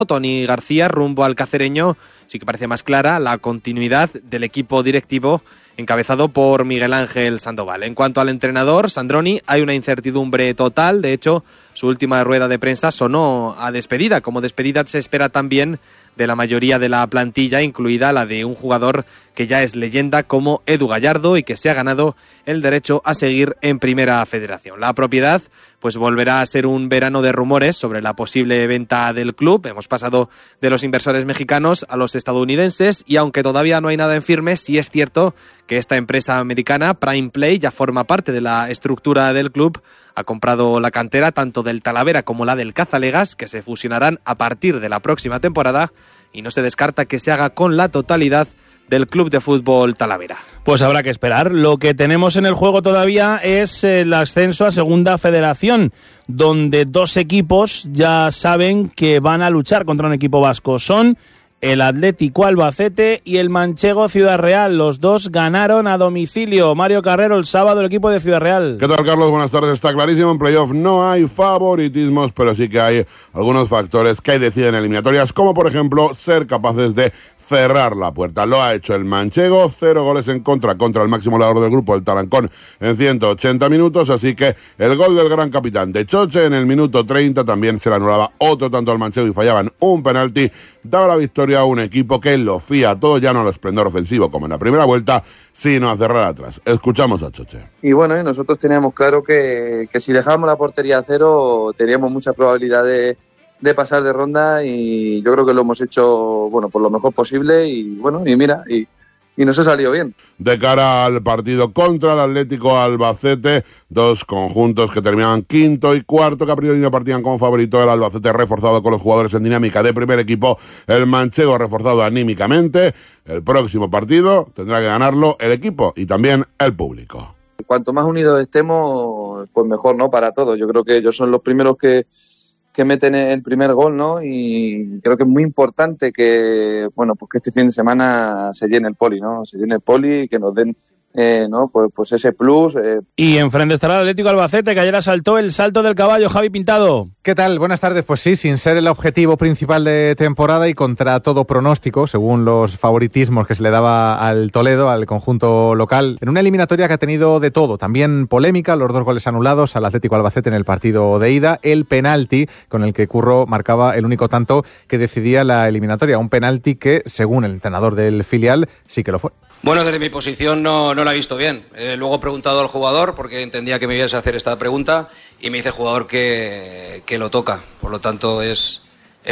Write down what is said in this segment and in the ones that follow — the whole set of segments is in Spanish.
Toni García rumbo al Cacereño, sí que parece más clara la continuidad del equipo directivo encabezado por Miguel Ángel Sandoval. En cuanto al entrenador, Sandroni, hay una incertidumbre total. De hecho, su última rueda de prensa sonó a despedida. Como despedida se espera también de la mayoría de la plantilla, incluida la de un jugador que ya es leyenda como Edu Gallardo y que se ha ganado el derecho a seguir en Primera Federación. La propiedad pues volverá a ser un verano de rumores sobre la posible venta del club. Hemos pasado de los inversores mexicanos a los estadounidenses y aunque todavía no hay nada en firme, sí es cierto que esta empresa americana, Prime Play, ya forma parte de la estructura del club. Ha comprado la cantera tanto del Talavera como la del Cazalegas, que se fusionarán a partir de la próxima temporada, y no se descarta que se haga con la totalidad del Club de Fútbol Talavera. Pues habrá que esperar. Lo que tenemos en el juego todavía es el ascenso a Segunda Federación, donde dos equipos ya saben que van a luchar contra un equipo vasco. Son el Atlético Albacete y el Manchego Ciudad Real. Los dos ganaron a domicilio. Mario Carrero, el sábado, el equipo de Ciudad Real. ¿Qué tal, Carlos? Buenas tardes. Está clarísimo, en playoff no hay favoritismos, pero sí que hay algunos factores que deciden eliminatorias, como por ejemplo ser capaces de cerrar la puerta. Lo ha hecho el Manchego, 0 goles en contra el máximo goleador del grupo, el Tarancón, en 180 minutos, así que el gol del gran capitán de Choche en el minuto 30 también se le anulaba otro tanto al Manchego y fallaban un penalti, daba la victoria a un equipo que lo fía todo, ya no al esplendor ofensivo como en la primera vuelta, sino a cerrar atrás. Escuchamos a Choche. Y bueno, nosotros teníamos claro que si dejábamos la portería a cero teníamos mucha probabilidad de pasar de ronda y yo creo que lo hemos hecho, bueno, por lo mejor posible y bueno, y mira, y nos ha salido bien. De cara al partido contra el Atlético Albacete, dos conjuntos que terminaban quinto y cuarto, que a priori no partían como favorito. El Albacete reforzado con los jugadores en dinámica de primer equipo, el Manchego reforzado anímicamente. El próximo partido tendrá que ganarlo el equipo y también el público. Cuanto más unidos estemos, pues mejor, ¿no? Para todos. Yo creo que ellos son los primeros que meten el primer gol, ¿no? Y creo que es muy importante que, bueno, pues que este fin de semana se llene el Poli, ¿no? Se llene el Poli y que nos den, ¿no? Pues ese plus. Y enfrente estará el Atlético Albacete, que ayer asaltó el salto del caballo. Javi Pintado. ¿Qué tal? Buenas tardes. Pues sí, sin ser el objetivo principal de temporada y contra todo pronóstico, según los favoritismos que se le daba al Toledo, al conjunto local, en una eliminatoria que ha tenido de todo. También polémica, los 2 goles anulados al Atlético Albacete en el partido de ida, el penalti con el que Curro marcaba el único tanto que decidía la eliminatoria. Un penalti que, según el entrenador del filial, sí que lo fue. Bueno, desde mi posición no la he visto bien. Luego he preguntado al jugador porque entendía que me ibas a hacer esta pregunta y me dice el jugador que lo toca. Por lo tanto es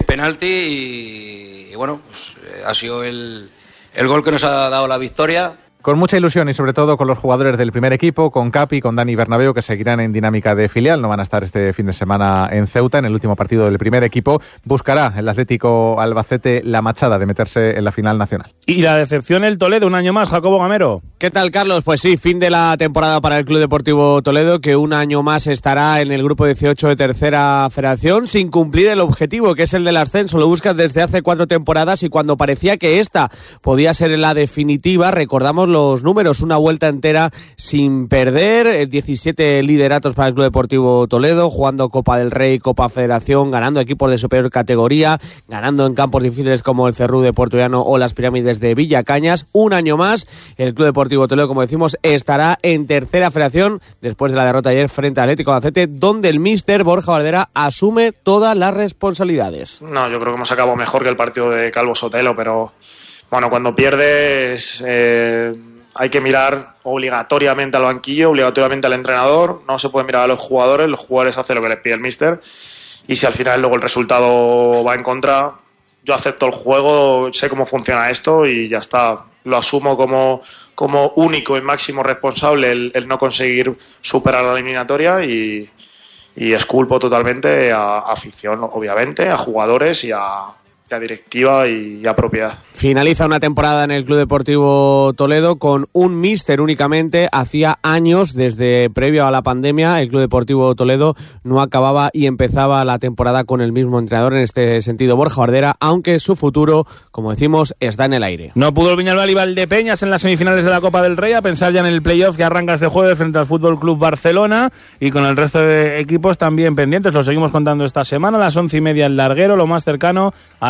penalti y bueno, pues, ha sido el gol que nos ha dado la victoria. Con mucha ilusión y sobre todo con los jugadores del primer equipo, con Capi, con Dani Bernabéu, que seguirán en dinámica de filial, no van a estar este fin de semana en Ceuta, en el último partido del primer equipo. Buscará el Atlético Albacete la machada de meterse en la final nacional. Y la decepción el Toledo, un año más, Jacobo Gamero. ¿Qué tal, Carlos? Pues sí, fin de la temporada para el Club Deportivo Toledo, que un año más estará en el grupo 18 de Tercera Federación, sin cumplir el objetivo, que es el del ascenso. Lo busca desde hace 4 temporadas y cuando parecía que esta podía ser la definitiva, recordamos los números, una vuelta entera sin perder, 17 lideratos para el Club Deportivo Toledo, jugando Copa del Rey, Copa Federación, ganando equipos de superior categoría, ganando en campos difíciles como el Cerrú de Puerto Llano o las Pirámides de Villacañas. Un año más, el Club Deportivo Toledo, como decimos, estará en Tercera Federación después de la derrota ayer frente al Atlético Albacete, donde el míster Borja Valera asume todas las responsabilidades. No, yo creo que hemos acabado mejor que el partido de Calvo Sotelo, pero bueno, cuando pierdes hay que mirar obligatoriamente al banquillo, obligatoriamente al entrenador, no se puede mirar a los jugadores hacen lo que les pide el míster y si al final luego el resultado va en contra, yo acepto el juego, sé cómo funciona esto y ya está, lo asumo como único y máximo responsable el no conseguir superar la eliminatoria y exculpo totalmente a afición, obviamente, a jugadores y a a directiva y a propiedad. Finaliza una temporada en el Club Deportivo Toledo con un míster únicamente. Hacía años, desde previo a la pandemia, el Club Deportivo Toledo no acababa y empezaba la temporada con el mismo entrenador. En este sentido, Borja Bardera, aunque su futuro, como decimos, está en el aire. No pudo el Viñalbal y Valdepeñas en las semifinales de la Copa del Rey, a pensar ya en el playoff que arranca este jueves frente al Fútbol Club Barcelona, y con el resto de equipos también pendientes. Lo seguimos contando esta semana a las 11:30 en Larguero, lo más cercano a